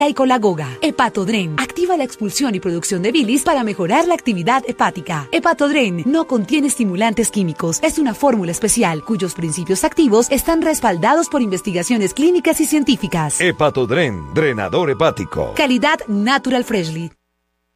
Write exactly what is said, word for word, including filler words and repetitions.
y Colagoga. Hepatodren activa la expulsión y producción de bilis para mejorar la actividad hepática. Hepatodren no contiene estimulantes químicos. Es una fórmula especial cuyos principios activos están respaldados por investigaciones clínicas y científicas. Hepatodren, drenador hepático. Calidad Natural Freshly.